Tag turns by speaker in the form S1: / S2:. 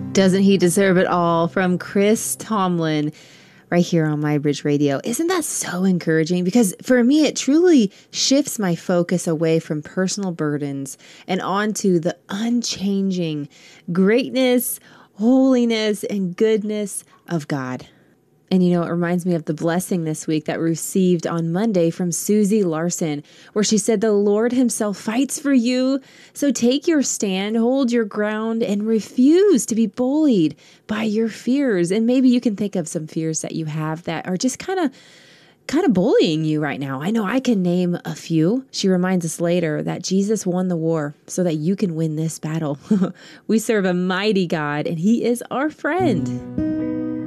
S1: Doesn't he deserve it all? From Chris Tomlin, right here on My Bridge Radio. Isn't that so encouraging? Because for me, it truly shifts my focus away from personal burdens and onto the unchanging greatness, holiness, and goodness of God. And you know, it reminds me of the blessing this week that we received on Monday from Susie Larson, where she said, "The Lord himself fights for you. So take your stand, hold your ground, and refuse to be bullied by your fears." And maybe you can think of some fears that you have that are just kind of bullying you right now. I know I can name a few. She reminds us later that Jesus won the war so that you can win this battle. We serve a mighty God, and he is our friend.